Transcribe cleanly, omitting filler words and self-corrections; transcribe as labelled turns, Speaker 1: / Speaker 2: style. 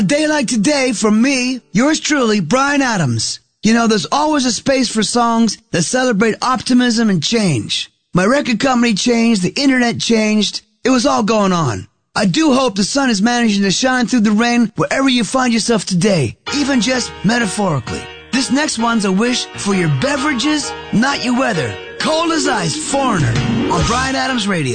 Speaker 1: A day like today, from me, yours truly, Bryan Adams. You know, there's always a space for songs that celebrate optimism and change. My record company changed, the internet changed, it was all going on. I do hope the sun is managing to shine through the rain wherever you find yourself today, even just metaphorically. This next one's a wish for your beverages, not your weather. Cold as ice, Foreigner, on Bryan Adams Radio.